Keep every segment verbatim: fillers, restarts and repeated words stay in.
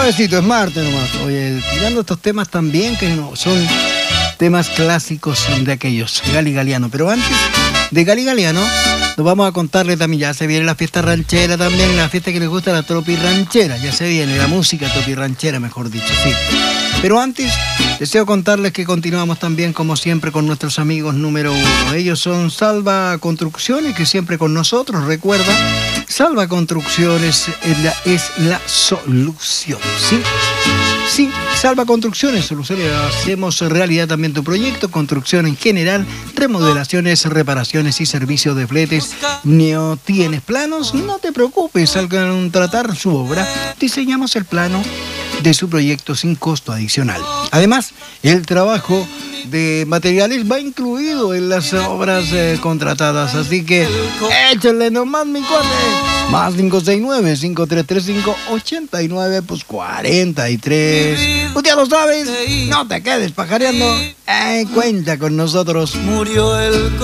Suavecito, es martes nomás. Oye, tirando estos temas también que no son temas clásicos de aquellos, Gali Galiano. Pero antes de Gali Galiano, nos vamos a contarle también, ya se viene la fiesta ranchera también, la fiesta que les gusta, la tropi ranchera, ya se viene, la música tropi ranchera, mejor dicho, sí. Pero antes, deseo contarles que continuamos también, como siempre, con nuestros amigos número uno. Ellos son Salva Construcciones, que siempre con nosotros, recuerda, Salva Construcciones es la, es la solución, ¿sí? Sí, Salva Construcciones, soluciones, hacemos realidad también tu proyecto, construcción en general, remodelaciones, reparaciones y servicios de fletes. ¿No tienes planos? No te preocupes, al contratar su obra, diseñamos el plano de su proyecto sin costo adicional. Además, el trabajo de materiales va incluido en las obras eh, contratadas, así que échale nomás, mi cuate. Más cinco seis nueve, cinco tres tres cinco, ocho nueve, pues cuarenta y tres. Pues ya lo sabes, no te quedes pajareando. Eh, cuenta con nosotros. Murió el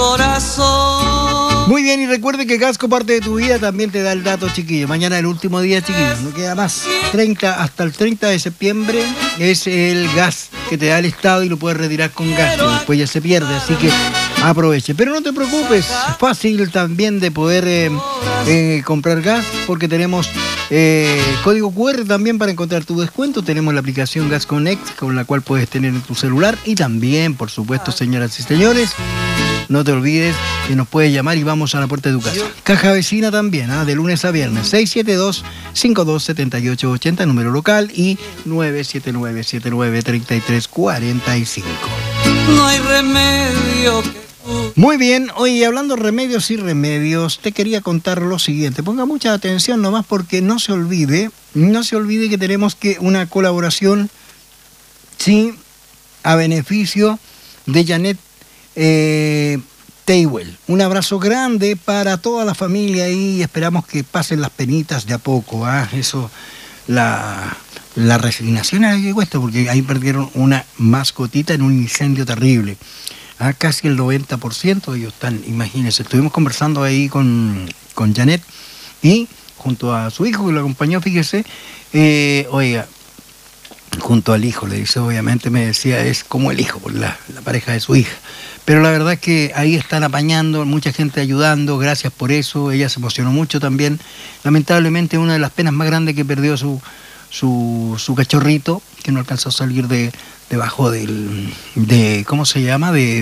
corazón. Muy bien, y recuerde que Gasco Parte de tu Vida también te da el dato, chiquillo. Mañana el último día, chiquillo, no queda más. treinta hasta el treinta de septiembre es el gas que te da el Estado y lo puedes retirar con gas, y después ya se pierde, así que aproveche. Pero no te preocupes, es fácil también de poder eh, eh, comprar gas, porque tenemos eh, código cu erre también para encontrar tu descuento. Tenemos la aplicación Gas Connect, con la cual puedes tener en tu celular, y también, por supuesto, señoras y señores, no te olvides que nos puedes llamar y vamos a la puerta de tu casa. Caja Vecina también, ¿eh? De lunes a viernes, seis siete dos, cinco dos siete ocho ocho cero, número local, y nueve siete nueve, siete nueve tres tres cuatro cinco. No hay remedio que tú... Muy bien, oye, hablando de remedios y remedios, te quería contar lo siguiente. Ponga mucha atención nomás, porque no se olvide, no se olvide que tenemos que una colaboración, sí, a beneficio de Janet Eh, Tehuel. Un abrazo grande para toda la familia y esperamos que pasen las penitas de a poco. ¿Ah? Eso, la, la resignación es que cuesta, porque ahí perdieron una mascotita en un incendio terrible. ¿Ah? Casi el noventa por ciento ellos están, imagínense. Estuvimos conversando ahí con, con Janet y junto a su hijo que lo acompañó, fíjese, eh, oiga, junto al hijo, le dice, obviamente me decía, es como el hijo, por la, la pareja de su hija. Pero la verdad es que ahí están apañando, mucha gente ayudando, gracias por eso, ella se emocionó mucho también. Lamentablemente una de las penas más grandes que perdió su, su, su cachorrito, que no alcanzó a salir de debajo del, de, ¿cómo se llama? De,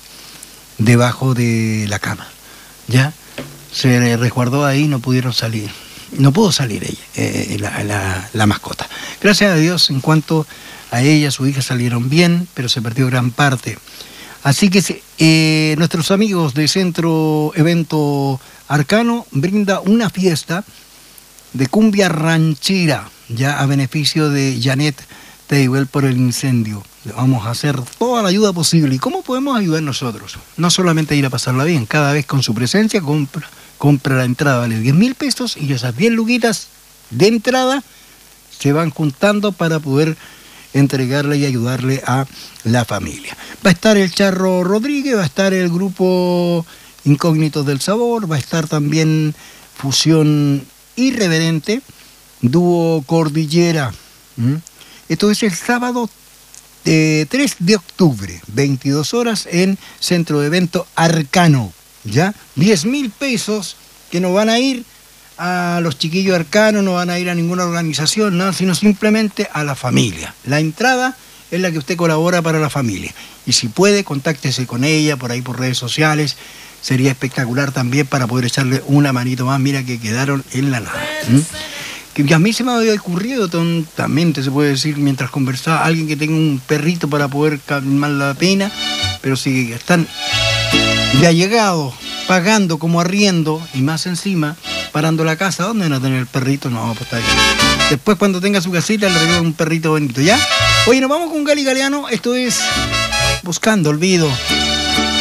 debajo de la cama, ¿ya? Se resguardó ahí, no pudieron salir. No pudo salir ella, eh, la, la, la mascota. Gracias a Dios, en cuanto a ella, su hija salieron bien, pero se perdió gran parte. Así que eh, nuestros amigos de Centro Evento Arcano brinda una fiesta de cumbia ranchera, ya a beneficio de Janet Tehuel por el incendio. Le vamos a hacer toda la ayuda posible. ¿Y cómo podemos ayudar nosotros? No solamente ir a pasarla bien, cada vez con su presencia compra. Compra la entrada, vale diez mil pesos, y esas diez luquitas de entrada se van juntando para poder entregarle y ayudarle a la familia. Va a estar el Charro Rodríguez, va a estar el grupo Incógnitos del Sabor, va a estar también Fusión Irreverente, Dúo Cordillera. ¿Mm? Esto es el sábado eh, tres de octubre, veintidós horas, en Centro de Evento Arcano. ¿Ya? diez mil pesos que no van a ir a los chiquillos arcanos, no van a ir a ninguna organización, nada, sino simplemente a la familia. La entrada es la que usted colabora para la familia. Y si puede, contáctese con ella por ahí por redes sociales. Sería espectacular también para poder echarle una manito más. Mira que quedaron en la nada. ¿Mm? Que a mí se me había ocurrido tontamente, se puede decir, mientras conversaba, alguien que tenga un perrito para poder calmar la pena, pero si están de allegado, pagando como arriendo, y más encima, parando la casa, ¿dónde van a tener el perrito? No, pues está bien. Después, cuando tenga su casita, le regalo un perrito bonito, ¿ya? Oye, nos vamos con Gali Galiano, esto es Buscando Olvido.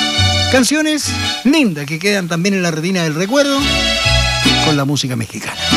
Canciones lindas que quedan también en la retina del recuerdo con la música mexicana.